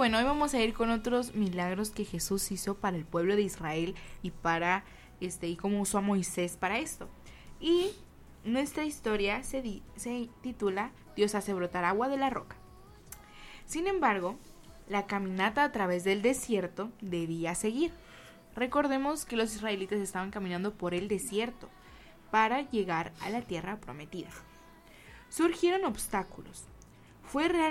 bueno, hoy vamos a ir con otros milagros que Jesús hizo para el pueblo de Israel y para y cómo usó a Moisés para esto. Y nuestra historia se titula Dios hace brotar agua de la roca. Sin embargo, la caminata a través del desierto debía seguir. Recordemos que los israelitas estaban caminando por el desierto para llegar a la tierra prometida. Surgieron obstáculos. Fue realmente